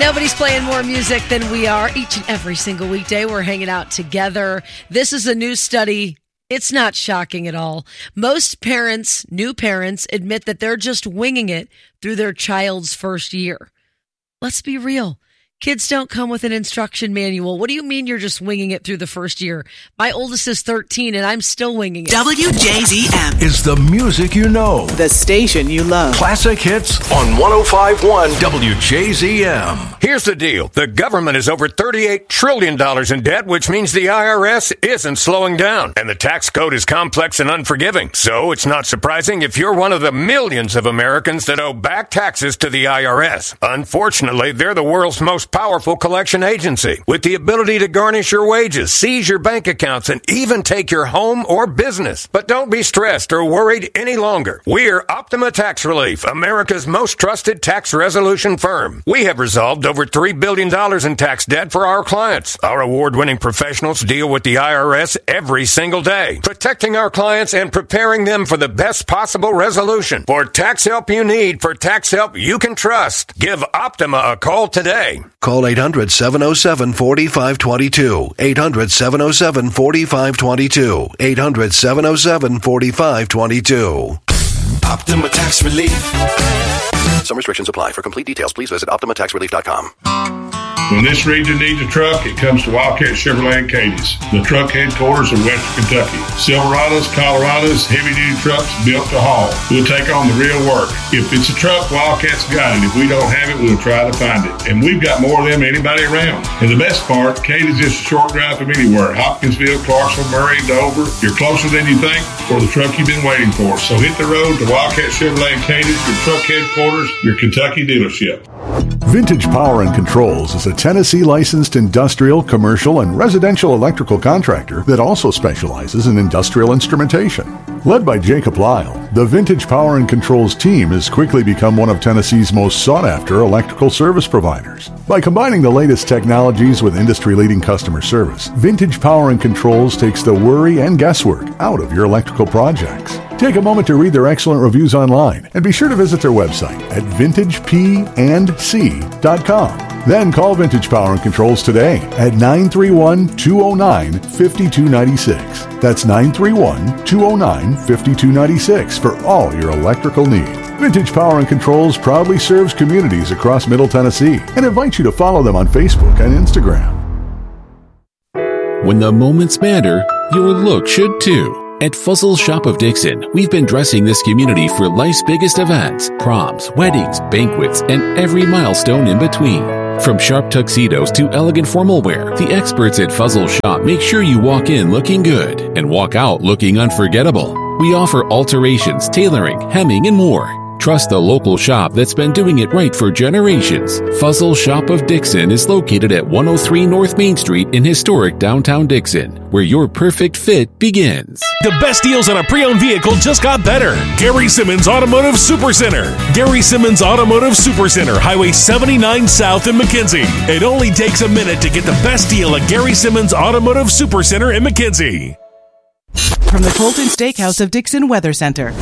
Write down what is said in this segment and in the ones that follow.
Nobody's playing more music than we are. Each and every single weekday, we're hanging out together. This is a new study. It's not shocking at all. Most parents, new parents, admit that they're just winging it through their child's first year. Let's be real. Kids don't come with an instruction manual. What do you mean you're just winging it through the first year? My oldest is 13 and I'm still winging it. WJZM is the music you know. The station you love. Classic hits on 105.1 WJZM. Here's the deal. The government is over $38 trillion in debt, which means the IRS isn't slowing down. And the tax code is complex and unforgiving. So it's not surprising if you're one of the millions of Americans that owe back taxes to the IRS. Unfortunately, they're the world's most powerful collection agency with the ability to garnish your wages, seize your bank accounts, and even take your home or business. But don't be stressed or worried any longer. We're Optima Tax Relief, America's most trusted tax resolution firm. We have resolved over $3 billion in tax debt for our clients. Our award-winning professionals deal with the IRS every single day, protecting our clients and preparing them for the best possible resolution. For tax help you need, for tax help you can trust, give Optima a call today. Call 800-707-4522. 800-707-4522. 800-707-4522. Optima Tax Relief. Some restrictions apply. For complete details, please visit OptimaTaxRelief.com. When this region needs a truck, it comes to Wildcat Chevrolet in Cadiz, the truck headquarters of Western Kentucky. Silverados, Colorados, heavy-duty trucks built to haul. We'll take on the real work. If it's a truck, Wildcat's got it. If we don't have it, we'll try to find it. And we've got more of them than anybody around. And the best part, Cadiz is a short drive from anywhere. Hopkinsville, Clarksville, Murray, Dover. You're closer than you think for the truck you've been waiting for. So hit the road to Wildcat Chevrolet in Cadiz, your truck headquarters, your Kentucky dealership. Vintage Power and Controls is a Tennessee licensed industrial, commercial, and residential electrical contractor that also specializes in industrial instrumentation. Led by Jacob Lyle, the Vintage Power and Controls team has quickly become one of Tennessee's most sought-after electrical service providers. By combining the latest technologies with industry-leading customer service, Vintage Power and Controls takes the worry and guesswork out of your electrical projects. Take a moment to read their excellent reviews online and be sure to visit their website at vintagepandc.com. Then call Vintage Power and Controls today at 931-209-5296. That's 931-209-5296 for all your electrical needs. Vintage Power and Controls proudly serves communities across Middle Tennessee and invites you to follow them on Facebook and Instagram. When the moments matter, your look should too. At Fuzzle Shop of Dixon, we've been dressing this community for life's biggest events, proms, weddings, banquets, and every milestone in between. From sharp tuxedos to elegant formal wear, the experts at Fuzzle Shop make sure you walk in looking good and walk out looking unforgettable. We offer alterations, tailoring, hemming, and more. Trust the local shop that's been doing it right for generations. Fuzzle Shop of Dixon is located at 103 North Main Street in historic downtown Dixon, where your perfect fit begins. The best deals on a pre-owned vehicle just got better. Gary Simmons Automotive Supercenter. Gary Simmons Automotive Supercenter, Highway 79 South in McKenzie. It only takes a minute to get the best deal at Gary Simmons Automotive Supercenter in McKenzie. From the Colton Steakhouse of Dixon Weather Center.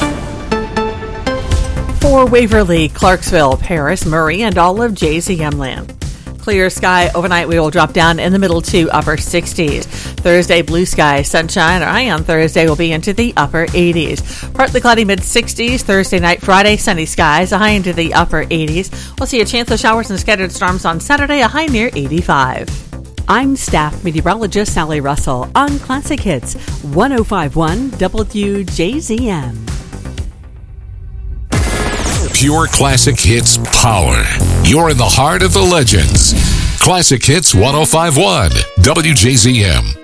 For Waverly, Clarksville, Paris, Murray, and all of JZM land. Clear sky overnight. We will drop down in the middle to upper 60s. Thursday, blue sky, sunshine. Our high on Thursday will be into the upper 80s. Partly cloudy mid 60s. Thursday night, Friday, sunny skies. A high into the upper 80s. We'll see a chance of showers and scattered storms on Saturday. A high near 85. I'm staff meteorologist Sally Russell on Classic Hits 105.1 WJZM. Pure Classic Hits power. You're in the heart of the legends. Classic Hits 105.1 WJZM.